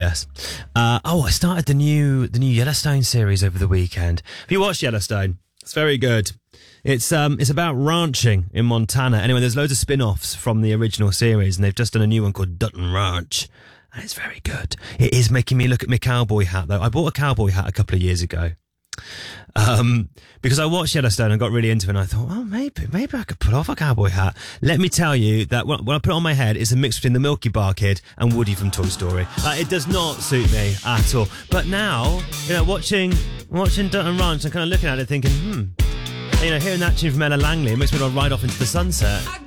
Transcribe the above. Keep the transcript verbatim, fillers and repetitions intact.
guess. Uh, oh, I started the new the new Yellowstone series over the weekend. Have you watched Yellowstone? It's very good. It's um it's about ranching in Montana. Anyway, there's loads of spin-offs from the original series, and they've just done a new one called Dutton Ranch. And it's very good. It is making me look at my cowboy hat, though. I bought a cowboy hat a couple of years ago. Um, because I watched Yellowstone and got really into it, and I thought, well, maybe, maybe I could pull off a cowboy hat. Let me tell you that when, when I put it on my head, it's a mix between the Milky Bar Kid and Woody from Toy Story. Uh, it does not suit me at all. But now, you know, watching, watching Dutton Ranch and kind of looking at it thinking, hmm, you know, hearing that tune from Ella Langley, it makes me want to ride off into the sunset.